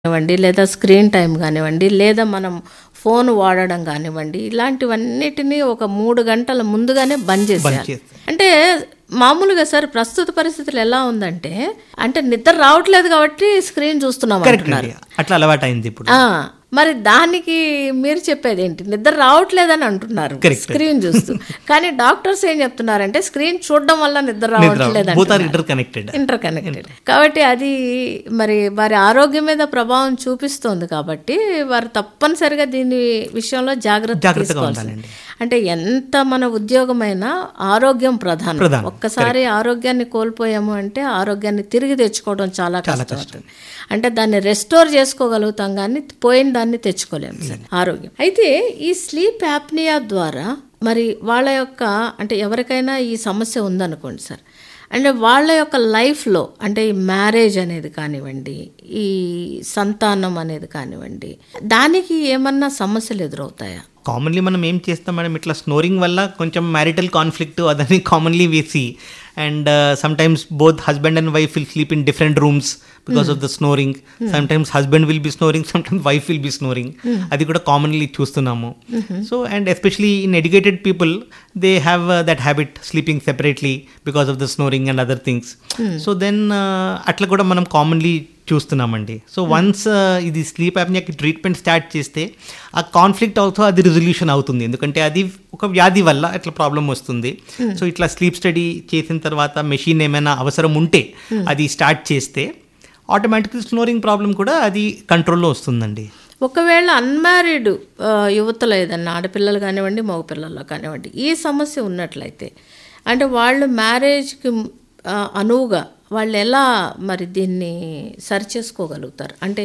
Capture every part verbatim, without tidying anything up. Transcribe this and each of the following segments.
కానివ్వండి, లేదా screen time కానివ్వండి, లేదా మనం ఫోన్ వాడడం కానివ్వండి, ఇలాంటివన్నిటినీ ఒక మూడు గంటల ముందుగానే బంద్ చేసేయాలి. అంటే మామూలుగా సార్ ప్రస్తుత పరిస్థితులు ఎలా ఉందంటే, అంటే నిద్ర రావట్లేదు కాబట్టి స్క్రీన్ చూస్తున్నాం అంటున్నారు. అట్లా అలవాటైంది ఇప్పుడు. ఆ, మరి దానికి మీరు చెప్పేది ఏంటి? నిద్ర రావట్లేదని అంటున్నారు స్క్రీన్ చూస్తూ, కానీ డాక్టర్స్ ఏం చెప్తున్నారంటే స్క్రీన్ చూడడం వల్ల నిద్ర రావట్లేదు, ఇంటర్ కనెక్టెడ్. కాబట్టి అది మరి వారి ఆరోగ్యం మీద ప్రభావం చూపిస్తోంది. కాబట్టి వారు తప్పనిసరిగా దీని విషయంలో జాగ్రత్త తీసుకోవాలి. అంటే ఎంత మన ఉద్యోగమైనా ఆరోగ్యం ప్రధానం. ఒక్కసారి ఆరోగ్యాన్ని కోల్పోయాము అంటే ఆరోగ్యాన్ని తిరిగి తెచ్చుకోవడం చాలా కష్టం. అంటే దాన్ని రెస్టోర్ చేసుకోగలుగుతాం కానీ పోయిన దాన్ని తెచ్చుకోలేము సార్ ఆరోగ్యం. అయితే ఈ స్లీప్ యాప్నియా ద్వారా మరి వాళ్ళ యొక్క అంటే ఎవరికైనా ఈ సమస్య ఉందనుకోండి సార్, అంటే వాళ్ళ యొక్క లైఫ్లో అంటే ఈ మ్యారేజ్ అనేది కానివ్వండి, ఈ సంతానం అనేది కానివ్వండి, దానికి ఏమన్నా సమస్యలు ఎదురవుతాయా? కామన్లీ మనం ఏం చేస్తాం మేడం, ఇట్లా స్నోరింగ్ వల్ల కొంచెం మ్యారిటల్ కాన్ఫ్లిక్ట్ అదని commonly we see. And sometimes both husband and wife will sleep in different rooms because of the snoring. Sometimes husband will be snoring, sometimes wife will be snoring. అది కూడా commonly చూస్తున్నాము. So and especially in educated people they have that habit sleeping separately because of the snoring and other things. So then అట్లా కూడా మనం commonly చూస్తున్నామండి. So once ఇది sleep యాప్నియాకి treatment start చేస్తే ఆ కాన్ఫ్లిక్ట్ ఆల్సో అది రిజల్యూషన్ అవుతుంది. ఎందుకంటే అది ఒక వ్యాధి వల్ల ఇట్లా ప్రాబ్లం వస్తుంది. సో ఇట్లా స్లీప్ స్టడీ చేసిన తర్వాత మెషిన్ ఏమైనా అవసరం ఉంటే అది స్టార్ట్ చేస్తే ఆటోమేటిక్గా స్నోరింగ్ ప్రాబ్లం కూడా అది కంట్రోల్లో వస్తుందండి. ఒకవేళ అన్మ్యారీడ్ యువతలో ఏదన్నా ఆడపిల్లలు కానివ్వండి, మగపిల్లల్లో కానివ్వండి ఈ సమస్య ఉన్నట్లయితే, అంటే వాళ్ళు మ్యారేజ్కి అనువుగా వాళ్ళు ఎలా మరి దీన్ని సరి చేసుకోగలుగుతారు? అంటే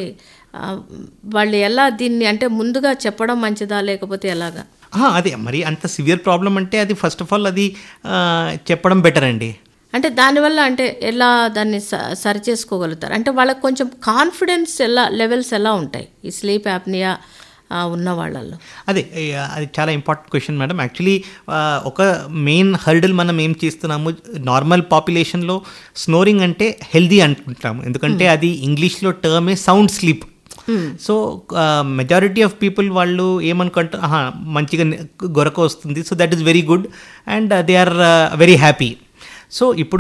వాళ్ళు ఎలా దీన్ని అంటే ముందుగా చెప్పడం మంచిదా లేకపోతే ఎలాగా? అదే మరి అంత సివియర్ ప్రాబ్లం అంటే అది ఫస్ట్ ఆఫ్ ఆల్ అది చెప్పడం బెటర్ అండి. అంటే దానివల్ల అంటే ఎలా దాన్ని సరి చేసుకోగలుగుతారు? అంటే వాళ్ళకి కొంచెం కాన్ఫిడెన్స్ ఎలా లెవెల్స్ ఎలా ఉంటాయి ఈ స్లీప్ యాప్నియా ఉన్న వాళ్ళల్లో? అదే అది చాలా ఇంపార్టెంట్ క్వశ్చన్ మేడం. యాక్చువల్లీ ఒక మెయిన్ హర్డల్ మనం ఏం చేస్తున్నాము, నార్మల్ పాపులేషన్లో స్నోరింగ్ అంటే హెల్దీ అనుకుంటాము, ఎందుకంటే అది ఇంగ్లీష్లో టర్మే sound sleep. So majority of people వాళ్ళు ఏమనుకుంటారు, మంచిగా గొరక వస్తుంది, so that is very good and they are very happy. So ఇప్పుడు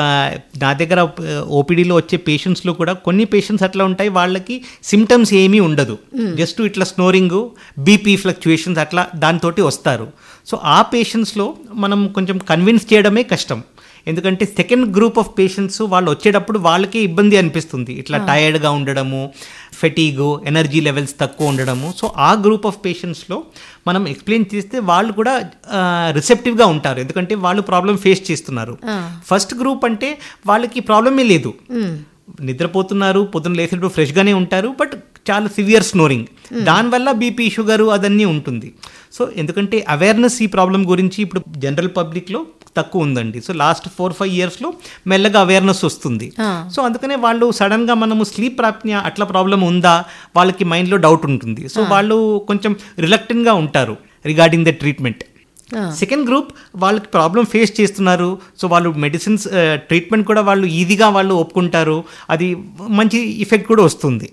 నా దగ్గర ఓపీడీలో వచ్చే పేషెంట్స్లో కూడా కొన్ని పేషెంట్స్ అట్లా ఉంటాయి, వాళ్ళకి సిమ్టమ్స్ ఏమీ ఉండదు, జస్ట్ ఇట్లా స్నోరింగ్, బీపీ ఫ్లక్చుయేషన్స్ అట్లా దానితోటి వస్తారు. సో ఆ పేషెంట్స్లో మనం కొంచెం కన్విన్స్ చేయడమే కష్టం. ఎందుకంటే సెకండ్ గ్రూప్ ఆఫ్ పేషెంట్స్ వాళ్ళు వచ్చేటప్పుడు వాళ్ళకే ఇబ్బంది అనిపిస్తుంది, ఇట్లా టైర్డ్గా ఉండడము, ఫెటీగు, ఎనర్జీ లెవెల్స్ తక్కువ ఉండడము. సో ఆ గ్రూప్ ఆఫ్ పేషెంట్స్లో మనం ఎక్స్ప్లెయిన్ చేస్తే వాళ్ళు కూడా రిసెప్టివ్గా ఉంటారు, ఎందుకంటే వాళ్ళు ప్రాబ్లం ఫేస్ చేస్తున్నారు. ఫస్ట్ గ్రూప్ అంటే వాళ్ళకి ప్రాబ్లమే లేదు, నిద్రపోతున్నారు, పొద్దున్న లేసేటప్పుడు ఫ్రెష్గానే ఉంటారు, బట్ చాలా సివియర్ స్నోరింగ్, దానివల్ల బీపీ, షుగరు అదన్నీ ఉంటుంది. సో ఎందుకంటే అవేర్నెస్ ఈ ప్రాబ్లం గురించి ఇప్పుడు జనరల్ పబ్లిక్లో తక్కువ ఉందండి. సో లాస్ట్ ఫోర్ ఫైవ్ ఇయర్స్లో మెల్లగా అవేర్నెస్ వస్తుంది. సో అందుకనే వాళ్ళు సడన్గా మనము స్లీప్ యాప్నియా అట్లా ప్రాబ్లం ఉందా వాళ్ళకి మైండ్లో డౌట్ ఉంటుంది. సో వాళ్ళు కొంచెం రిలక్టెంట్గా ఉంటారు regarding the treatment. Second group వాళ్ళకి ప్రాబ్లం ఫేస్ చేస్తున్నారు, సో వాళ్ళు మెడిసిన్స్ ట్రీట్మెంట్ కూడా వాళ్ళు ఈజీగా వాళ్ళు ఒప్పుకుంటారు, అది మంచి ఎఫెక్ట్ కూడా వస్తుంది.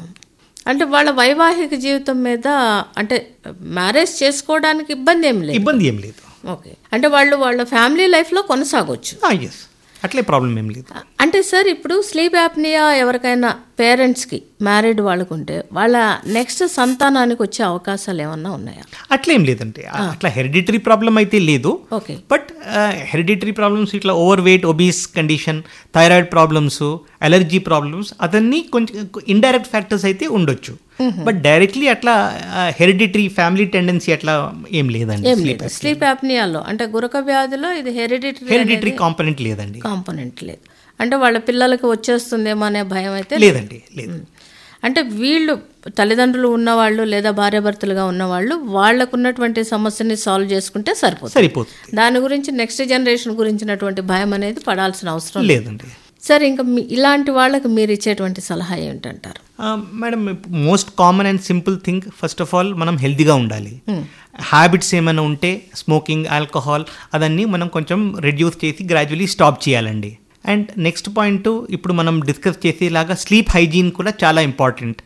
అంటే వాళ్ళ వైవాహిక జీవితం మీద అంటే మ్యారేజ్ చేసుకోవడానికి ఇబ్బంది ఏం లేదు, ఇబ్బంది ఏం లేదు. ఓకే, అంటే వాళ్ళు వాళ్ళ ఫ్యామిలీ లైఫ్లో కొనసాగొచ్చు. ఎస్, అట్లే ప్రాబ్లం ఏం లేదు. అంటే సార్ ఇప్పుడు స్లీప్ యాప్నియా ఎవరికైనా పేరెంట్స్కి మ్యారీడ్ వాళ్ళకుంటే వాళ్ళ నెక్స్ట్ సంతానానికి వచ్చే అవకాశాలు ఏమన్నా ఉన్నాయా? అట్లేం లేదండి, అట్లా హెరిడిటరీ ప్రాబ్లం అయితే లేదు. ఓకే, బట్ హెరిడిటరీ ప్రాబ్లమ్స్ ఇట్లా over weight, obese condition, thyroid problems, allergy problems అదన్నీ కొంచెం ఇండైరెక్ట్ ఫ్యాక్టర్స్ అయితే ఉండొచ్చు. బట్ డైరెక్ట్లీ అట్లా హెరిడిటరీ ఫ్యామిలీ టెండెన్సీ అట్లా ఏం లేదండి స్లీప్ యాప్నియాలో. అంటే గురక వ్యాధిలో ఇది హెరిడిటరీ హెరిడిటరీ కాంపోనెంట్ లేదండి, కాంపోనెంట్ లేదు. అంటే వాళ్ళ పిల్లలకి వచ్చేస్తుందేమో అనే భయం అయితే లేదండి, లేదు. అంటే వీళ్ళు తల్లిదండ్రులు ఉన్నవాళ్ళు లేదా భార్యాభర్తలుగా ఉన్నవాళ్ళు వాళ్ళకు ఉన్నటువంటి సమస్యని సాల్వ్ చేసుకుంటే సరిపోతుంది సరిపోతుంది దాని గురించి నెక్స్ట్ జనరేషన్ గురించినటువంటి భయం అనేది పడాల్సిన అవసరం లేదండి. సార్ ఇంకా ఇలాంటి వాళ్ళకి మీరు ఇచ్చేటువంటి సలహా ఏంటంటారు? Madam, most common and simple thing, first of all మనం హెల్తీగా ఉండాలి. హ్యాబిట్స్ ఏమైనా ఉంటే స్మోకింగ్, ఆల్కహాల్ అదన్నీ మనం కొంచెం రెడ్యూస్ చేసి గ్రాడ్యువల్లీ స్టాప్ చేయాలండి. అండ్ నెక్స్ట్ పాయింట్ ఇప్పుడు మనం డిస్కస్ చేసేలాగా స్లీప్ హైజీన్ కూడా చాలా ఇంపార్టెంట్.